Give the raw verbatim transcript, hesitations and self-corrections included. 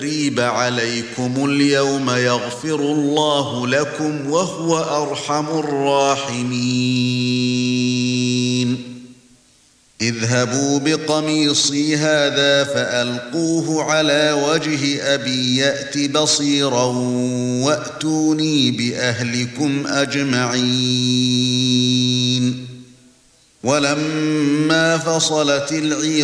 تثريب عليكم اليوم يغفر الله لكم وهو أرحم الراحمين اذهبوا بقميصي هذا فألقوه على وجه أبي يأت بصيرا وأتوني بأهلكم أجمعين ولما فصلت العير